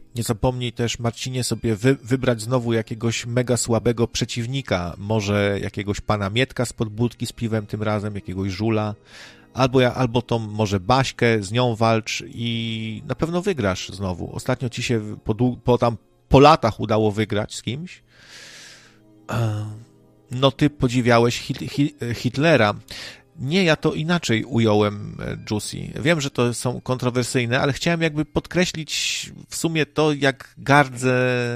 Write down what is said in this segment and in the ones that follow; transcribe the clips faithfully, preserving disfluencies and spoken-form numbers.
nie zapomnij też, Marcinie, sobie wy, wybrać znowu jakiegoś mega słabego przeciwnika, może jakiegoś pana Mietka z podbudki z piwem tym razem, jakiegoś żula, albo, ja, albo tą może Baśkę, z nią walcz i na pewno wygrasz znowu. Ostatnio ci się po, po tam po latach udało wygrać z kimś. No ty podziwiałeś Hit, Hit, Hitlera. Nie, ja to inaczej ująłem, Juicy. Wiem, że to są kontrowersyjne, ale chciałem jakby podkreślić w sumie to, jak gardzę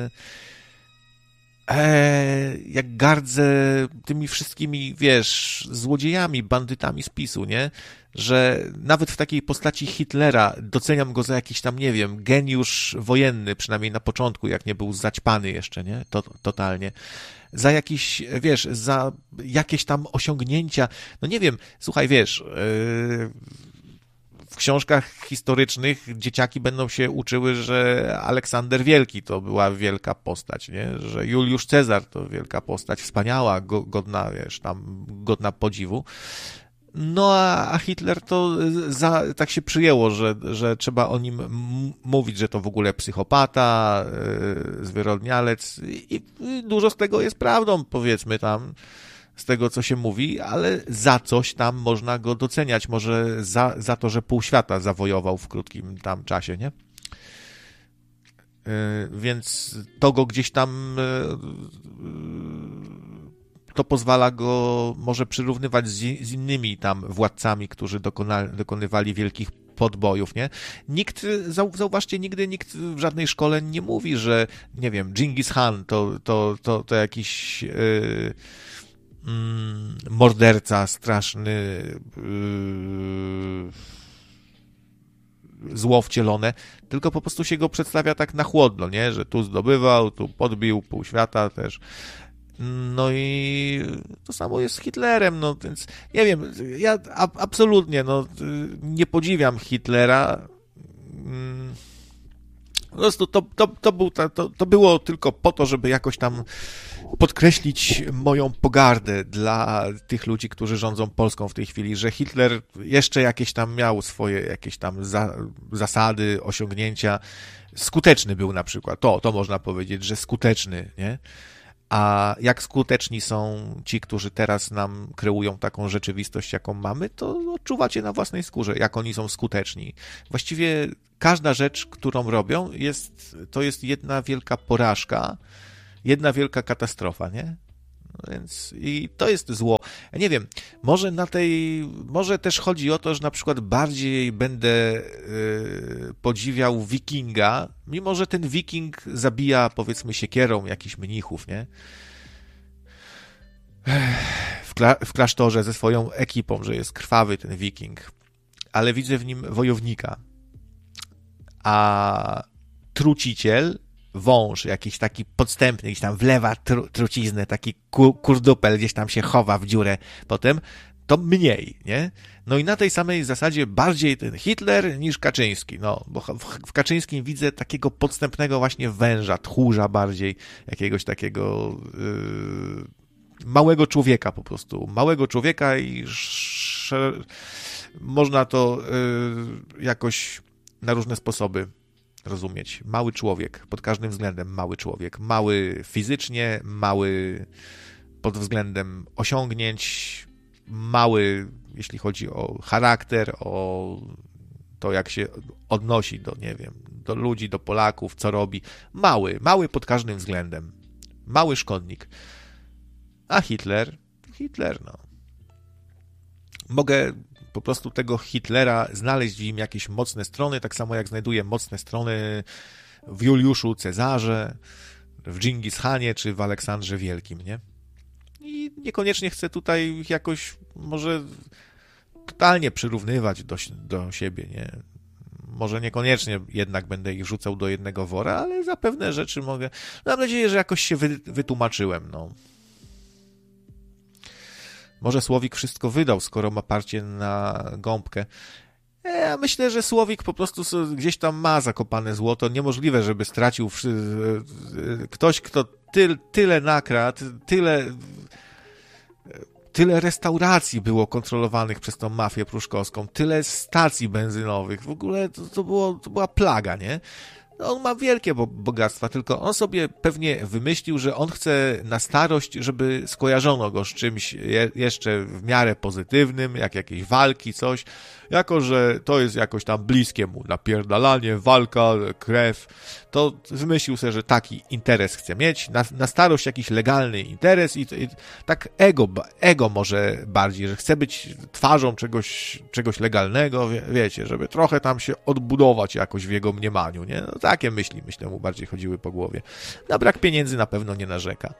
e, jak gardzę tymi wszystkimi, wiesz, złodziejami, bandytami z PiSu, nie? Że nawet w takiej postaci Hitlera doceniam go za jakiś tam, nie wiem, geniusz wojenny, przynajmniej na początku, jak nie był zaćpany jeszcze, nie? To, totalnie. Za jakiś, wiesz, za jakieś tam osiągnięcia, no nie wiem, słuchaj, wiesz, yy, w książkach historycznych dzieciaki będą się uczyły, że Aleksander Wielki to była wielka postać, nie? Że Juliusz Cezar to wielka postać, wspaniała, go, godna, wiesz, tam, godna podziwu. No a Hitler to za, tak się przyjęło, że, że trzeba o nim m- mówić, że to w ogóle psychopata, yy, zwyrodnialec i, i dużo z tego jest prawdą, powiedzmy tam, z tego co się mówi, ale za coś tam można go doceniać, może za, za to, że pół świata zawojował w krótkim tam czasie, nie? Yy, więc to go gdzieś tam yy, to pozwala go może przyrównywać z, z innymi tam władcami, którzy dokona, dokonywali wielkich podbojów, nie? Nikt, zau, zauważcie, nigdy nikt w żadnej szkole nie mówi, że, nie wiem, Dżingis Khan to, to, to, to jakiś yy, mm, morderca straszny, yy, zło wcielone, tylko po prostu się go przedstawia tak na chłodno, nie? Że tu zdobywał, tu podbił pół świata też. No i to samo jest z Hitlerem, no więc nie wiem, ja a, absolutnie no, nie podziwiam Hitlera. Po prostu to, to, to, był, to, to było tylko po to, żeby jakoś tam podkreślić moją pogardę dla tych ludzi, którzy rządzą Polską w tej chwili, że Hitler jeszcze jakieś tam miał swoje jakieś tam za, zasady, osiągnięcia. Skuteczny był na przykład, to, to można powiedzieć, że skuteczny, nie? A jak skuteczni są ci, którzy teraz nam kreują taką rzeczywistość, jaką mamy, to odczuwacie na własnej skórze, jak oni są skuteczni. Właściwie każda rzecz, którą robią, jest, to jest jedna wielka porażka, jedna wielka katastrofa, nie? No więc i to jest zło. Ja nie wiem, może na tej, może też chodzi o to, że na przykład bardziej będę yy, podziwiał wikinga, mimo że ten wiking zabija, powiedzmy, siekierą jakichś mnichów, nie? W, kla- w klasztorze ze swoją ekipą, że jest krwawy ten wiking, ale widzę w nim wojownika. A truciciel, wąż jakiś taki podstępny, gdzieś tam wlewa tru, truciznę, taki ku, kurdupel gdzieś tam się chowa w dziurę potem, to mniej, nie? No i na tej samej zasadzie bardziej ten Hitler niż Kaczyński, no, bo w, w Kaczyńskim widzę takiego podstępnego właśnie węża, tchórza bardziej, jakiegoś takiego yy, małego człowieka po prostu, małego człowieka i sz, można to yy, jakoś na różne sposoby rozumieć. Mały człowiek, pod każdym względem mały człowiek. Mały fizycznie, mały pod względem osiągnięć, mały, jeśli chodzi o charakter, o to, jak się odnosi do, nie wiem, do ludzi, do Polaków, co robi. Mały, mały pod każdym względem. Mały szkodnik. A Hitler? Hitler, no. Mogę po prostu tego Hitlera znaleźć w nim jakieś mocne strony, tak samo jak znajduję mocne strony w Juliuszu Cezarze, w Dżingis Khanie czy w Aleksandrze Wielkim, nie? I niekoniecznie chcę tutaj ich jakoś może totalnie przyrównywać do, do siebie, nie? Może niekoniecznie jednak będę ich rzucał do jednego wora, ale za pewne rzeczy mogę... Mam nadzieję, że jakoś się wy, wytłumaczyłem, no. Może Słowik wszystko wydał, skoro ma parcie na gąbkę. Ja myślę, że Słowik po prostu gdzieś tam ma zakopane złoto. Niemożliwe, żeby stracił ktoś, kto ty, tyle nakradł, tyle, tyle restauracji było kontrolowanych przez tą mafię pruszkowską, tyle stacji benzynowych. W ogóle to, to, było, to była plaga, nie? on ma wielkie bogactwa, tylko on sobie pewnie wymyślił, że on chce na starość, żeby skojarzono go z czymś je, jeszcze w miarę pozytywnym, jak jakieś walki, coś, jako że to jest jakoś tam bliskie mu, napierdalanie, walka, krew, to wymyślił sobie, że taki interes chce mieć, na, na starość jakiś legalny interes i, i tak ego, ego może bardziej, że chce być twarzą czegoś, czegoś legalnego, wie, wiecie, żeby trochę tam się odbudować jakoś w jego mniemaniu, nie? No, takie myśli, myślę, mu bardziej chodziły po głowie. Na brak pieniędzy na pewno nie narzeka.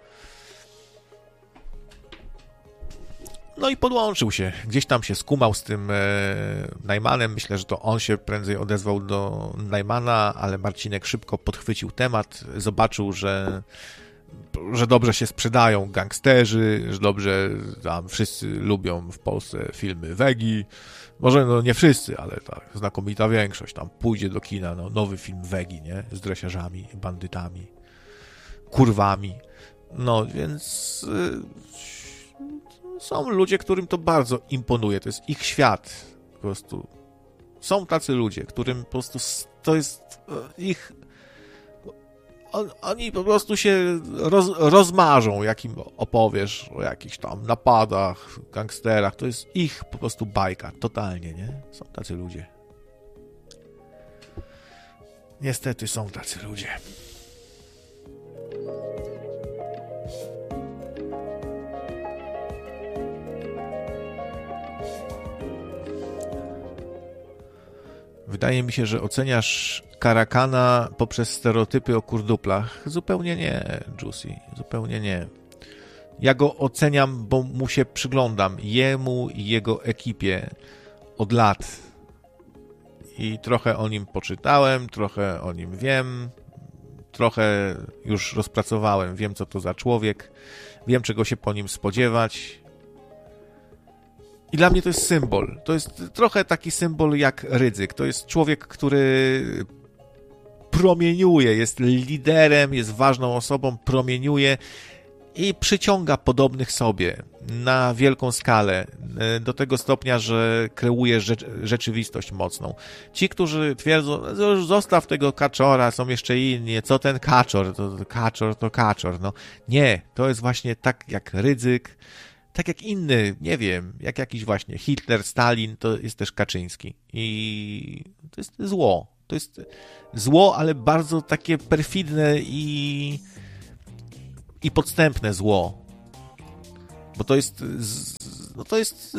No i podłączył się. Gdzieś tam się skumał z tym e, Najmanem. Myślę, że to on się prędzej odezwał do Najmana, ale Marcinek szybko podchwycił temat. Zobaczył, że, że dobrze się sprzedają gangsterzy, że dobrze tam wszyscy lubią w Polsce filmy Wegi. Może no nie wszyscy, ale tak, znakomita większość. Tam pójdzie do kina no, nowy film Wegi, nie? Z dresiarzami, bandytami, kurwami. No, więc... Y, są ludzie, którym to bardzo imponuje. To jest ich świat. Po prostu są tacy ludzie, którym po prostu to jest ich... On, oni po prostu się roz, rozmarzą, jak im opowiesz o jakichś tam napadach, gangsterach. To jest ich po prostu bajka. Totalnie, nie? Są tacy ludzie. Niestety są tacy ludzie. Wydaje mi się, że oceniasz Karakana poprzez stereotypy o kurduplach. Zupełnie nie, Juicy, zupełnie nie. Ja go oceniam, bo mu się przyglądam, jemu i jego ekipie od lat. I trochę o nim poczytałem, trochę o nim wiem, trochę już rozpracowałem, wiem co to za człowiek, wiem czego się po nim spodziewać. I dla mnie to jest symbol. To jest trochę taki symbol jak Rydzyk. To jest człowiek, który promieniuje, jest liderem, jest ważną osobą, promieniuje i przyciąga podobnych sobie na wielką skalę, do tego stopnia, że kreuje rzecz, rzeczywistość mocną. Ci, którzy twierdzą, zostaw tego kaczora, są jeszcze inni, co ten kaczor, to, to kaczor to kaczor. No nie, to jest właśnie tak jak Rydzyk, tak jak inny, nie wiem, jak jakiś właśnie Hitler, Stalin, to jest też Kaczyński. I to jest zło. To jest zło, ale bardzo takie perfidne i, i podstępne zło. Bo to jest, no to jest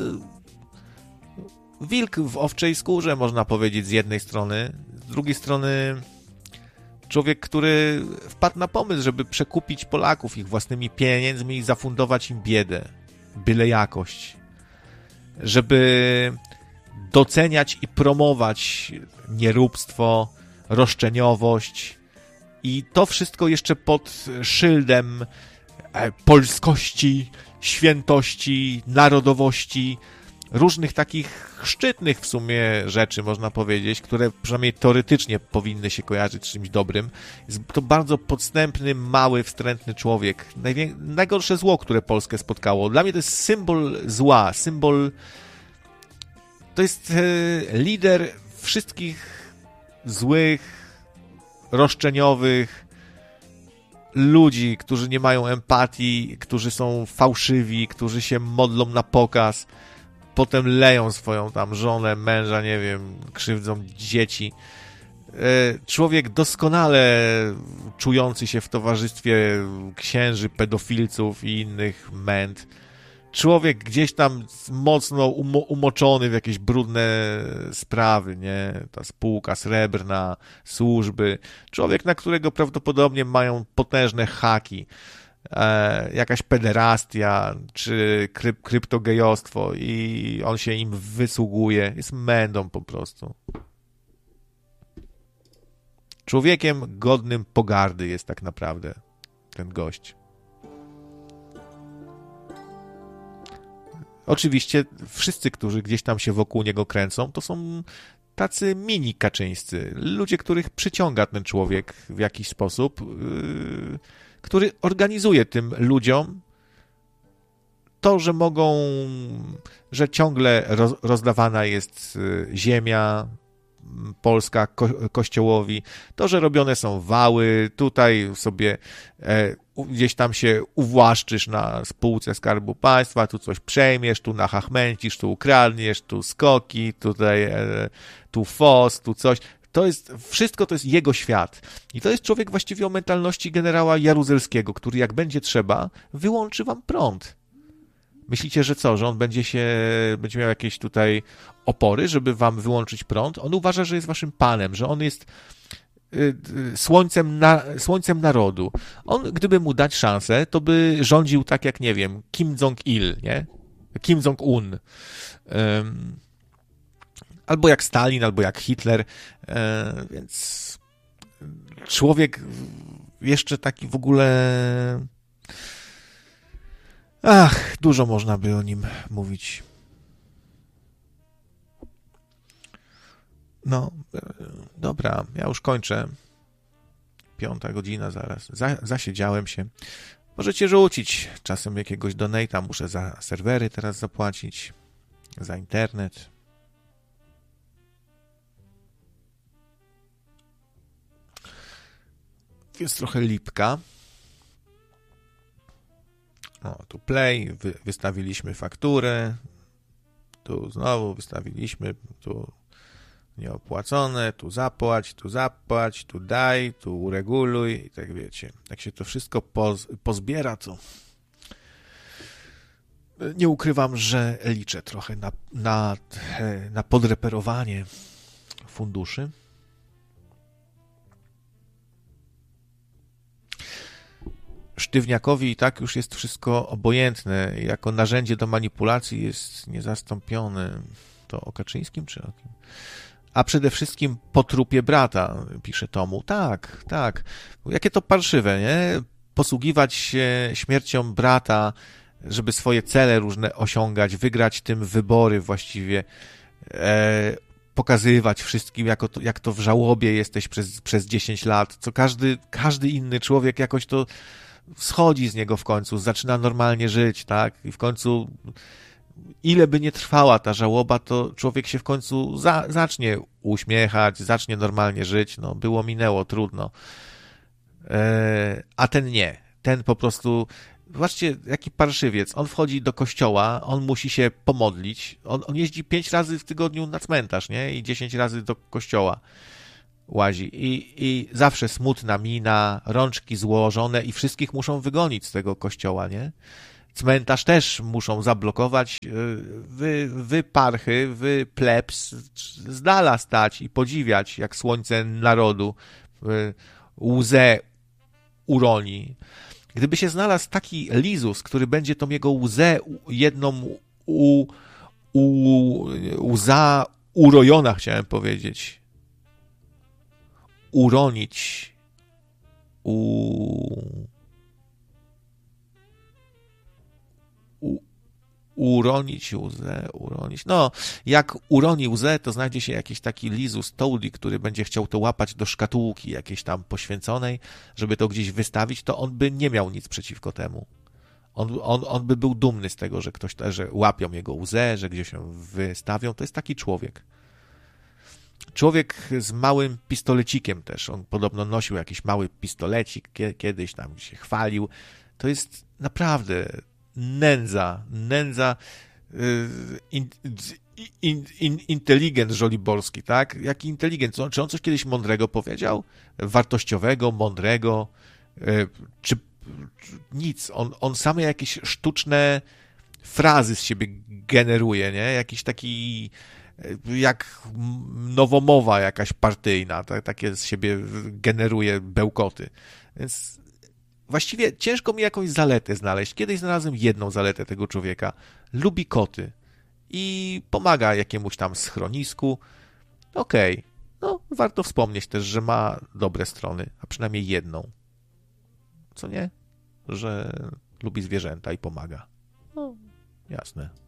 wilk w owczej skórze, można powiedzieć, z jednej strony. Z drugiej strony człowiek, który wpadł na pomysł, żeby przekupić Polaków ich własnymi pieniędzmi i zafundować im biedę. Byle jakość. Żeby doceniać i promować nieróbstwo, roszczeniowość i to wszystko jeszcze pod szyldem polskości, świętości, narodowości, różnych takich szczytnych w sumie rzeczy, można powiedzieć, które przynajmniej teoretycznie powinny się kojarzyć z czymś dobrym. Jest to bardzo podstępny, mały, wstrętny człowiek. Najwię... Najgorsze zło, które Polskę spotkało. Dla mnie to jest symbol zła, symbol... To jest e, lider wszystkich złych, roszczeniowych ludzi, którzy nie mają empatii, którzy są fałszywi, którzy się modlą na pokaz, potem leją swoją tam żonę, męża, nie wiem, krzywdzą dzieci. Człowiek doskonale czujący się w towarzystwie księży, pedofilców i innych męd. Człowiek gdzieś tam mocno umo- umoczony w jakieś brudne sprawy, nie? Ta spółka srebrna, służby. Człowiek, na którego prawdopodobnie mają potężne haki. E, jakaś pederastia, czy kryp- kryptogejostwo i on się im wysługuje. Jest mędą po prostu. Człowiekiem godnym pogardy jest tak naprawdę ten gość. Oczywiście wszyscy, którzy gdzieś tam się wokół niego kręcą, to są tacy mini kaczyńscy. Ludzie, których przyciąga ten człowiek w jakiś sposób, yy, który organizuje tym ludziom to, że mogą, że ciągle roz, rozdawana jest ziemia, Polska ko- kościołowi, to, że robione są wały, tutaj sobie e, gdzieś tam się uwłaszczysz na spółce Skarbu Państwa, tu coś przejmiesz, tu nachachmęcisz, tu ukradniesz, tu skoki, tutaj e, tu fos, tu coś. To jest, wszystko to jest jego świat. I to jest człowiek właściwie o mentalności generała Jaruzelskiego, który jak będzie trzeba, wyłączy wam prąd. Myślicie, że co, że on będzie się, będzie miał jakieś tutaj opory, żeby wam wyłączyć prąd? On uważa, że jest waszym panem, że on jest y, y, słońcem, na, słońcem narodu. On, gdyby mu dać szansę, to by rządził tak jak, nie wiem, Kim Jong-il, nie? Kim Jong-un. Um, albo jak Stalin, albo jak Hitler. E, więc człowiek jeszcze taki w ogóle... Ach, dużo można by o nim mówić. No, dobra, ja już kończę. Piąta godzina zaraz. Za, zasiedziałem się. Możecie rzucić czasem jakiegoś donate'a. Muszę za serwery teraz zapłacić. Za internet. Jest trochę lipka. O, tu play, wy, wystawiliśmy fakturę, tu znowu wystawiliśmy, tu nieopłacone, tu zapłać, tu zapłać, tu daj, tu ureguluj i tak wiecie. Jak się to wszystko poz, pozbiera, to nie ukrywam, że liczę trochę na, na, na podreperowanie funduszy. Sztywniakowi i tak już jest wszystko obojętne. Jako narzędzie do manipulacji jest niezastąpiony. To o Kaczyńskim czy o kim? A przede wszystkim po trupie brata, pisze Tomu. Tak, tak. Jakie to parszywe, nie? Posługiwać się śmiercią brata, żeby swoje cele różne osiągać, wygrać tym wybory właściwie, e, pokazywać wszystkim, jako to, jak to w żałobie jesteś przez, przez dziesięć lat, co każdy, każdy inny człowiek jakoś to schodzi z niego w końcu, zaczyna normalnie żyć, tak? I w końcu, ile by nie trwała ta żałoba, to człowiek się w końcu za, zacznie uśmiechać, zacznie normalnie żyć. No, było, minęło, trudno. E, a ten nie. Ten po prostu, zobaczcie, jaki parszywiec. On wchodzi do kościoła, on musi się pomodlić. On, on jeździ pięć razy w tygodniu na cmentarz, nie? I dziesięć razy do kościoła łazi. I, I zawsze smutna mina, rączki złożone i wszystkich muszą wygonić z tego kościoła, nie? Cmentarz też muszą zablokować. Wy, wy parchy, wy plebs, z dala stać i podziwiać, jak słońce narodu łzę uroni. Gdyby się znalazł taki Lizus, który będzie tą jego łzę jedną u, u, łza urojona, chciałem powiedzieć, uronić, u, u, uronić łzę, uronić, no, jak uroni łzę, to znajdzie się jakiś taki Lizus Toady, który będzie chciał to łapać do szkatułki jakiejś tam poświęconej, żeby to gdzieś wystawić, to on by nie miał nic przeciwko temu. On, on, on by był dumny z tego, że ktoś, że łapią jego łzę, że gdzieś ją wystawią. To jest taki człowiek. Człowiek z małym pistolecikiem też. On podobno nosił jakiś mały pistolecik, kiedyś tam się chwalił. To jest naprawdę nędza, nędza, in, in, in, inteligent Żoliborski, tak? Jaki inteligent? Czy on coś kiedyś mądrego powiedział? Wartościowego, mądrego? Czy nic? On, on same jakieś sztuczne frazy z siebie generuje, nie? Jakiś taki jak nowomowa jakaś partyjna, tak, takie z siebie generuje bełkoty. Więc właściwie ciężko mi jakąś zaletę znaleźć. Kiedyś znalazłem jedną zaletę tego człowieka. Lubi koty i pomaga jakiemuś tam schronisku. Okej, okay. No warto wspomnieć też, że ma dobre strony, a przynajmniej jedną. Co nie? Że lubi zwierzęta i pomaga. No, jasne.